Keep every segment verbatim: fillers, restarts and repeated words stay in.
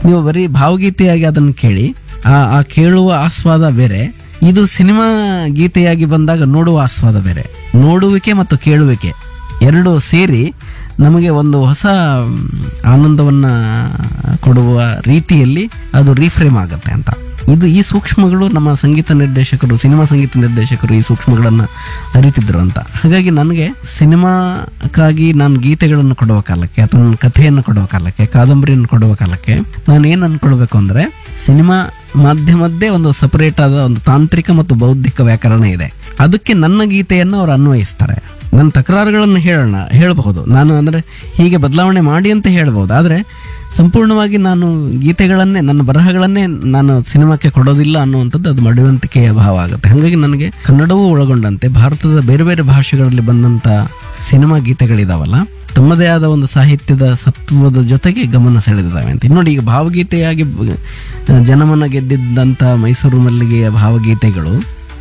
ನೀವು ಬರೀ ಭಾವಗೀತೆಯಾಗಿ ಅದನ್ನು ಕೇಳಿ ಆ ಆ ಕೇಳುವ ಆಸ್ವಾದ ಬೇರೆ, ಇದು ಸಿನಿಮಾ ಗೀತೆಯಾಗಿ ಬಂದಾಗ ನೋಡುವ ಆಸ್ವಾದ ಬೇರೆ. ನೋಡುವಿಕೆ ಮತ್ತು ಕೇಳುವಿಕೆ ಎರಡು ಸೇರಿ ನಮಗೆ ಒಂದು ಹೊಸ ಆನಂದವನ್ನ ಕೊಡುವ ರೀತಿಯಲ್ಲಿ ಅದು ರೀಫ್ರೇಮ್ ಆಗುತ್ತೆ ಅಂತ. ಇದು ಈ ಸೂಕ್ಷ್ಮಗಳು ನಮ್ಮ ಸಂಗೀತ ನಿರ್ದೇಶಕರು, ಸಿನಿಮಾ ಸಂಗೀತ ನಿರ್ದೇಶಕರು ಈ ಸೂಕ್ಷ್ಮಗಳನ್ನು ಅರಿತಿದ್ರು ಅಂತ. ಹಾಗಾಗಿ ನನಗೆ ಸಿನಿಮಾಕ್ಕಾಗಿ ನಾನು ಗೀತೆಗಳನ್ನು ಕೊಡುವ ಕಾಲಕ್ಕೆ ಅಥವಾ ನನ್ನ ಕಥೆಯನ್ನು ಕೊಡುವ ಕಾಲಕ್ಕೆ, ಕಾದಂಬರಿಯನ್ನು ಕೊಡುವ ಕಾಲಕ್ಕೆ ನಾನು ಏನು ಅನ್ಕೊಳ್ಬೇಕು ಅಂದರೆ, ಸಿನಿಮಾ ಮಾಧ್ಯಮದ್ದೇ ಒಂದು ಸಪರೇಟ್ ಆದ ಒಂದು ತಾಂತ್ರಿಕ ಮತ್ತು ಬೌದ್ಧಿಕ ವ್ಯಾಕರಣ ಇದೆ. ಅದಕ್ಕೆ ನನ್ನ ಗೀತೆಯನ್ನು ಅವರು ಅನ್ವಯಿಸ್ತಾರೆ. ನನ್ನ ತಕರಾರುಗಳನ್ನು ಹೇಳೋಣ ಹೇಳಬಹುದು ನಾನು, ಅಂದರೆ ಹೀಗೆ ಬದಲಾವಣೆ ಮಾಡಿ ಅಂತ ಹೇಳ್ಬೋದು. ಆದರೆ ಸಂಪೂರ್ಣವಾಗಿ ನಾನು ಗೀತೆಗಳನ್ನೇ, ನನ್ನ ಬರಹಗಳನ್ನೇ ನಾನು ಸಿನಿಮಾಕ್ಕೆ ಕೊಡೋದಿಲ್ಲ ಅನ್ನುವಂಥದ್ದು ಅದು ಮಡಿವಂತಿಕೆಯ ಭಾವ ಆಗುತ್ತೆ. ಹಾಗಾಗಿ ನನಗೆ ಕನ್ನಡವೂ ಒಳಗೊಂಡಂತೆ ಭಾರತದ ಬೇರೆ ಬೇರೆ ಭಾಷೆಗಳಲ್ಲಿ ಬಂದಂಥ ಸಿನಿಮಾ ಗೀತೆಗಳಿದಾವಲ್ಲ, ತಮ್ಮದೇ ಆದ ಒಂದು ಸಾಹಿತ್ಯದ ಸತ್ವದ ಜೊತೆಗೆ ಗಮನ ಸೆಳೆದಿದ್ದಾವೆ ಅಂತ. ನೋಡಿ, ಈಗ ಭಾವಗೀತೆಯಾಗಿ ಜನಮನ ಗೆದ್ದಿದ್ದಂಥ ಮೈಸೂರು ಮಲ್ಲಿಗೆಯ ಭಾವಗೀತೆಗಳು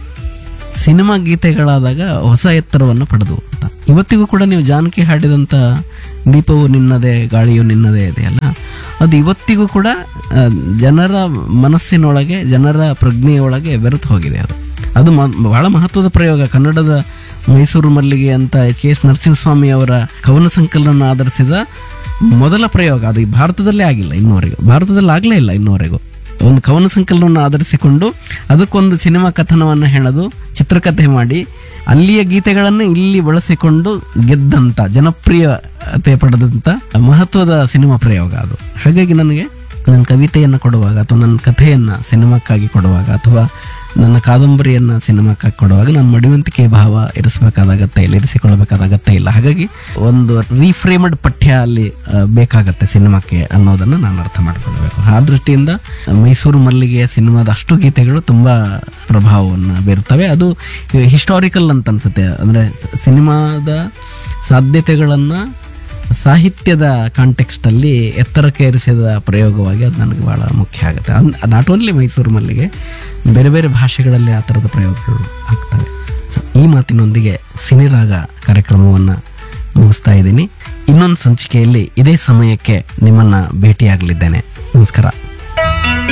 ಸಿನಿಮಾ ಗೀತೆಗಳಾದಾಗ ಹೊಸ ಎತ್ತರವನ್ನು ಪಡೆದು ಅಂತ. ಇವತ್ತಿಗೂ ಕೂಡ ನೀವು ಜಾನಕಿ ಹಾಡಿದಂಥ ದೀಪವು ನಿನ್ನದೇ ಗಾಳಿಯು ನಿನ್ನದೇ ಇದೆಯಲ್ಲ, ಅದು ಇವತ್ತಿಗೂ ಕೂಡ ಜನರ ಮನಸ್ಸಿನೊಳಗೆ, ಜನರ ಪ್ರಜ್ಞೆಯೊಳಗೆ ಬೆರೆತು ಹೋಗಿದೆ. ಅದು ಅದು ಬಹಳ ಮಹತ್ವದ ಪ್ರಯೋಗ. ಕನ್ನಡದ ಮೈಸೂರು ಮಲ್ಲಿಗೆ ಅಂತ ಎಚ್ ಕೆ ಎಸ್ ನರಸಿಂಹಸ್ವಾಮಿ ಅವರ ಕವನ ಸಂಕಲನ ಆಧರಿಸಿದ ಮೊದಲ ಪ್ರಯೋಗ. ಅದು ಈ ಭಾರತದಲ್ಲೇ ಆಗಿಲ್ಲ ಇನ್ನುವರೆಗೂ, ಭಾರತದಲ್ಲಿ ಆಗಲೇ ಇಲ್ಲ ಇನ್ನುವರೆಗೂ. ಒಂದು ಕವನ ಸಂಕಲನವನ್ನು ಆಧರಿಸಿಕೊಂಡು ಅದಕ್ಕೊಂದು ಸಿನಿಮಾ ಕಥನವನ್ನು ಹೆಣೆದು ಚಿತ್ರಕಥೆ ಮಾಡಿ ಅಲ್ಲಿಯ ಗೀತೆಗಳನ್ನು ಇಲ್ಲಿ ಬಳಸಿಕೊಂಡು ಗೆದ್ದಂಥ, ಜನಪ್ರಿಯತೆ ಪಡೆದಂಥ ಮಹತ್ವದ ಸಿನಿಮಾ ಪ್ರಯೋಗ ಅದು. ಹಾಗಾಗಿ ನನಗೆ ನನ್ನ ಕವಿತೆಯನ್ನು ಕೊಡುವಾಗ ಅಥವಾ ನನ್ನ ಕಥೆಯನ್ನು ಸಿನಿಮಾಕ್ಕಾಗಿ ಕೊಡುವಾಗ ಅಥವಾ ನನ್ನ ಕಾದಂಬರಿಯನ್ನು ಸಿನಿಮಾಕ್ಕಾಗಿ ಕೊಡುವಾಗ ನಾನು ಮಡಿವಂತಿಕೆಯ ಭಾವ ಇರಿಸಬೇಕಾದ ಅಗತ್ಯ ಇಲ್ಲ, ಇರಿಸಿಕೊಳ್ಳಬೇಕಾದ ಅಗತ್ಯ ಇಲ್ಲ. ಹಾಗಾಗಿ ಒಂದು ರೀಫ್ರೇಮ್ಡ್ ಪಠ್ಯ ಅಲ್ಲಿ ಬೇಕಾಗತ್ತೆ ಸಿನಿಮಾಕ್ಕೆ ಅನ್ನೋದನ್ನು ನಾನು ಅರ್ಥ ಮಾಡ್ಕೊಳ್ಬೇಕು. ಆ ದೃಷ್ಟಿಯಿಂದ ಮೈಸೂರು ಮಲ್ಲಿಗೆಯ ಸಿನಿಮಾದ ಅಷ್ಟು ಗೀತೆಗಳು ತುಂಬ ಪ್ರಭಾವವನ್ನು ಬೀರ್ತವೆ. ಅದು ಹಿಸ್ಟಾರಿಕಲ್ ಅಂತ ಅನ್ಸುತ್ತೆ. ಅಂದರೆ ಸಿನಿಮಾದ ಸಾಧ್ಯತೆಗಳನ್ನು ಸಾಹಿತ್ಯದ ಕಾಂಟೆಕ್ಸ್ಟ್ ಅಲ್ಲಿ ಎತ್ತರಕ್ಕೆ ಏರಿಸಿದ ಪ್ರಯೋಗವಾಗಿ ಅದು ನನಗೆ ಬಹಳ ಮುಖ್ಯ ಆಗುತ್ತೆ. ನಾಟ್ ಓನ್ಲಿ ಮೈಸೂರು ಮಲ್ಲಿಗೆ, ಬೇರೆ ಬೇರೆ ಭಾಷೆಗಳಲ್ಲಿ ಆ ಥರದ ಪ್ರಯೋಗಗಳು ಆಗ್ತವೆ. ಸೊ ಈ ಮಾತಿನೊಂದಿಗೆ ಸಿನಿರಾಗ ಕಾರ್ಯಕ್ರಮವನ್ನು ಮುಗಿಸ್ತಾ ಇದ್ದೀನಿ. ಇನ್ನೊಂದು ಸಂಚಿಕೆಯಲ್ಲಿ ಇದೇ ಸಮಯಕ್ಕೆ ನಿಮ್ಮನ್ನು ಭೇಟಿಯಾಗಲಿದ್ದೇನೆ. ನಮಸ್ಕಾರ.